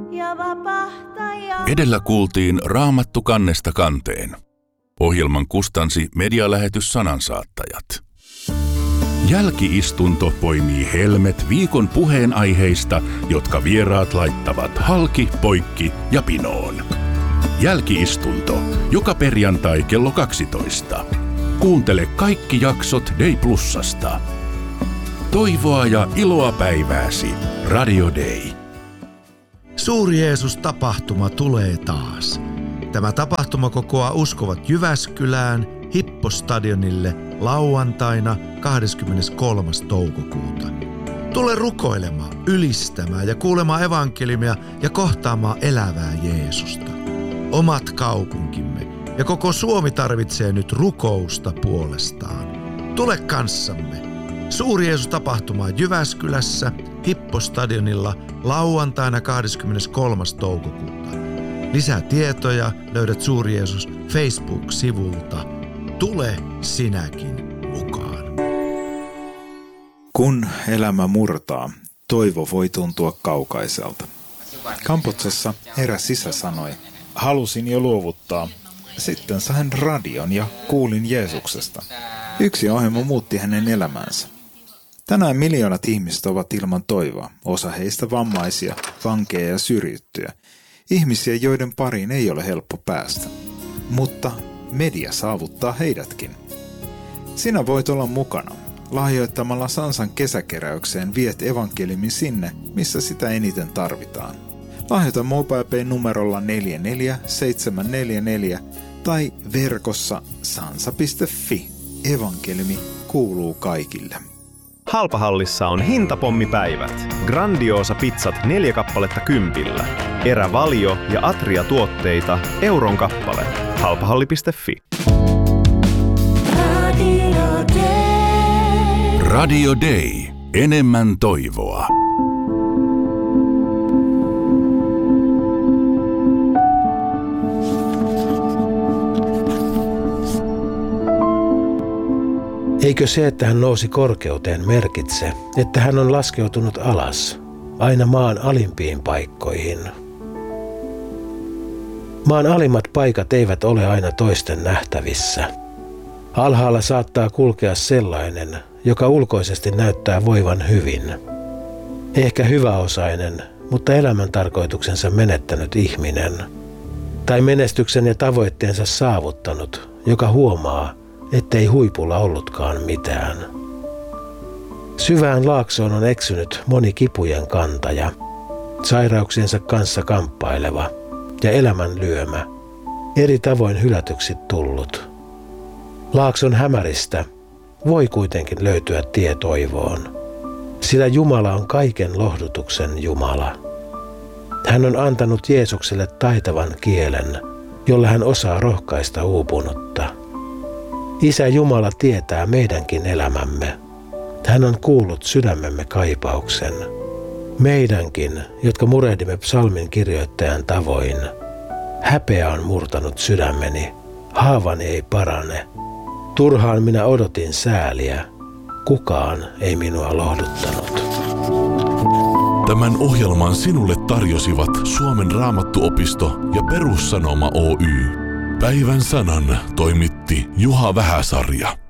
ja vapahtaja. Edellä kuultiin Raamattu kannesta kanteen. Ohjelman kustansi medialähetys Sanansaattajat. Jälki-istunto poimii helmet viikon puheenaiheista, jotka vieraat laittavat halki, poikki ja pinoon. Jälki-istunto, joka perjantai kello 12. Kuuntele kaikki jaksot Day Plusasta. Toivoa ja iloa päivääsi. Radio Day. Suuri Jeesus-tapahtuma tulee taas. Tämä tapahtuma kokoaa uskovat Jyväskylään Hippostadionille lauantaina 23. toukokuuta. Tule rukoilemaan, ylistämään ja kuulemaan evankeliumia ja kohtaamaan elävää Jeesusta. Omat kaupunkimme ja koko Suomi tarvitsee nyt rukousta puolestaan. Tule kanssamme. Suuri Jeesus-tapahtuma Jyväskylässä Hippostadionilla lauantaina 23. toukokuuta. Lisää tietoja löydät Suuri Jeesus Facebook-sivulta. Tule sinäkin mukaan. Kun elämä murtaa, toivo voi tuntua kaukaiselta. Kamputsessa eräs isä sanoi, halusin jo luovuttaa. Sitten sain radion ja kuulin Jeesuksesta. Yksi ohjelma muutti hänen elämänsä. Tänään miljoonat ihmiset ovat ilman toivoa, osa heistä vammaisia, vankeja ja syrjittyjä. Ihmisiä, joiden pariin ei ole helppo päästä. Mutta media saavuttaa heidätkin. Sinä voit olla mukana. Lahjoittamalla Sansan kesäkeräykseen viet evankeliumin sinne, missä sitä eniten tarvitaan. Lahjoita MobilePay numerolla 44744 tai verkossa sansa.fi. Evankeliumi kuuluu kaikille. Halpahallissa on hintapommipäivät. Grandiosa pizzat 4 kappaletta 10. Erävalio ja Atria-tuotteita euron kappale. Halpahalli.fi. Radio Day. Enemmän toivoa. Eikö se, että hän nousi korkeuteen, merkitse, että hän on laskeutunut alas, aina maan alimpiin paikkoihin? Maan alimmat paikat eivät ole aina toisten nähtävissä. Alhaalla saattaa kulkea sellainen, joka ulkoisesti näyttää voivan hyvin. Ehkä hyväosainen, mutta elämän tarkoituksensa menettänyt ihminen. Tai menestyksen ja tavoitteensa saavuttanut, joka huomaa, ettei huipulla ollutkaan mitään. Syvään laaksoon on eksynyt moni kipujen kantaja, sairauksiensa kanssa kamppaileva ja elämän lyömä, eri tavoin hylätyksi tullut. Laakson hämäristä voi kuitenkin löytyä tie toivoon, sillä Jumala on kaiken lohdutuksen Jumala. Hän on antanut Jeesukselle taitavan kielen, jolla hän osaa rohkaista uupunutta. Isä Jumala tietää meidänkin elämämme. Hän on kuullut sydämemme kaipauksen. Meidänkin, jotka murehdimme psalmin kirjoittajan tavoin. Häpeä on murtanut sydämeni, haavani ei parane. Turhaan minä odotin sääliä, kukaan ei minua lohduttanut. Tämän ohjelman sinulle tarjosivat Suomen Raamattuopisto ja Perussanoma Oy. Päivän sanan toimitti Juha Vähäsarja.